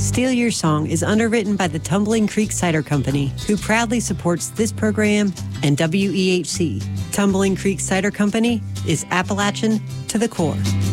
Steal Your Song is underwritten by the Tumbling Creek Cider Company, who proudly supports this program and WEHC. Tumbling Creek Cider Company is Appalachian to the core.